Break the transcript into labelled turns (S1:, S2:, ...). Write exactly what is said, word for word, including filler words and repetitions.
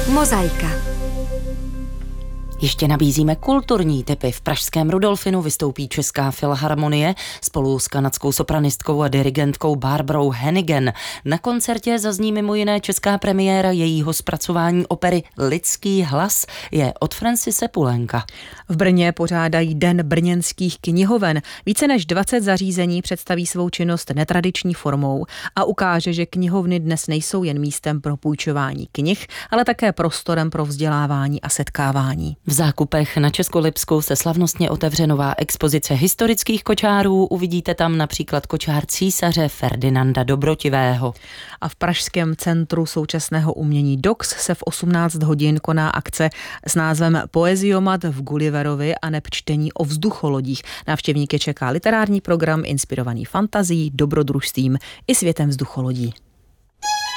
S1: Mozaika.
S2: Ještě nabízíme kulturní tipy. V pražském Rudolfinu vystoupí Česká filharmonie spolu s kanadskou sopranistkou a dirigentkou Barbarou Hennigan. Na koncertě zazní mimo jiné česká premiéra jejího zpracování opery Lidský hlas je od Francise Poulenka.
S3: V Brně pořádají Den brněnských knihoven. Více než dvacet zařízení představí svou činnost netradiční formou a ukáže, že knihovny dnes nejsou jen místem pro půjčování knih, ale také prostorem pro vzdělávání a setkávání.
S2: V Zákupech na Českolipsku se slavnostně otevře nová expozice historických kočárů. Uvidíte tam například kočár císaře Ferdinanda Dobrotivého.
S3: A v Pražském centru současného umění D O X se v osmnáct hodin koná akce s názvem Poeziomat v Gulliverovi a neb čtení o vzducholodích. Návštěvníky čeká literární program inspirovaný fantazií, dobrodružstvím i světem vzducholodí.